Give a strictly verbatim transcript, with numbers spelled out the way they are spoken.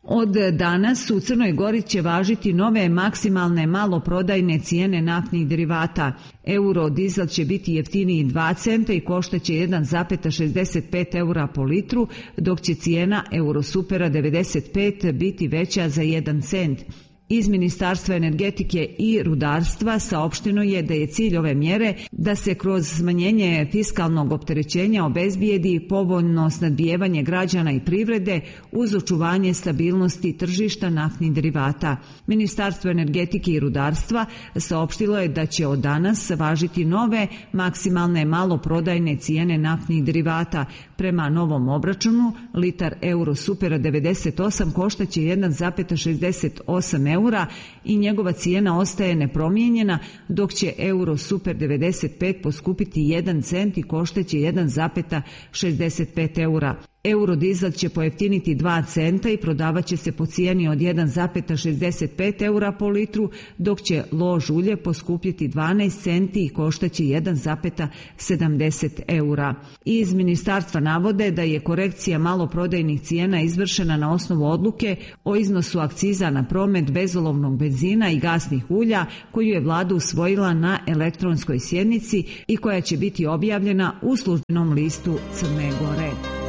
Od danas u Crnoj Gori će važiti nove maksimalne maloprodajne cijene naftnih derivata. Eurodizel će biti jeftiniji dva centa i koštaće jedan zarez šezdeset pet eura po litru, dok će cijena Eurosupera devedeset pet biti veća za jedan cent. Iz Ministarstva energetike i rudarstva saopšteno je da je cilj ove mjere da se kroz smanjenje fiskalnog opterećenja obezbijedi povoljno snabdijevanje građana i privrede uz očuvanje stabilnosti tržišta naftnih derivata. Ministarstvo energetike i rudarstva saopštilo je da će od danas važiti nove maksimalne maloprodajne cijene naftnih derivata. Prema novom obračunu, litar Eurosupera devedeset osam koštaće jedan zarez šezdeset osam eura i njegova cijena ostaje nepromijenjena, dok će Eurosuper devedeset pet poskupiti jedan cent i koštaće jedan zarez šezdeset pet eura. Eurodizel će pojeftiniti dva centa i prodavat će se po cijeni od jedan zarez šezdeset pet eura po litru, dok će lož ulje poskupjeti dvanaest centi i koštaće jedan zarez sedamdeset eura. Iz ministarstva navode da je korekcija maloprodajnih cijena izvršena na osnovu odluke o iznosu akciza na promet bezolovnog benzina i gasnih ulja koju je vlada usvojila na elektronskoj sjednici i koja će biti objavljena u službenom listu Crne Gore.